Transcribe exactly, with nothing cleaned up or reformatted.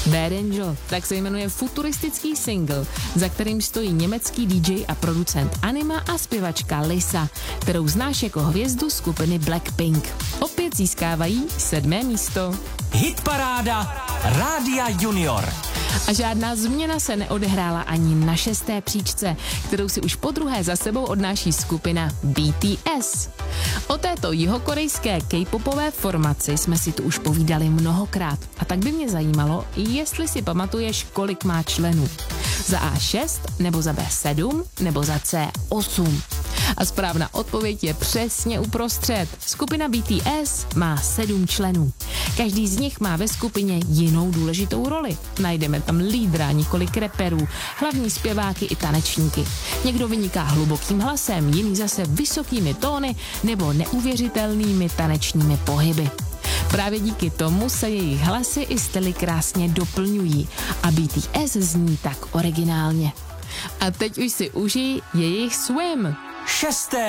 Bad Angel, tak se jmenuje futuristický single, za kterým stojí německý D J a producent Anima a zpěvačka Lisa, kterou znáš jako hvězdu skupiny Blackpink. Opět získávají sedmé místo. Hitparáda Rádia Junior. A žádná změna se neodehrála ani na šesté příčce, kterou si už podruhé za sebou odnáší skupina B T S. O této jihokorejské K-popové formaci jsme si tu už povídali mnohokrát a tak by mě zajímalo, jestli si pamatuješ, kolik má členů. Za A šest, nebo za B sedm, nebo za C osm. A správná odpověď je přesně uprostřed. Skupina B T S má sedm členů. Každý z nich má ve skupině jinou důležitou roli. Najdeme tam lídra, několik reperů, hlavní zpěváky i tanečníky. Někdo vyniká hlubokým hlasem, jiný zase vysokými tóny nebo neuvěřitelnými tanečními pohyby. Právě díky tomu se jejich hlasy i styly krásně doplňují a B T S zní tak originálně. A teď už si užij jejich Swim. Šesté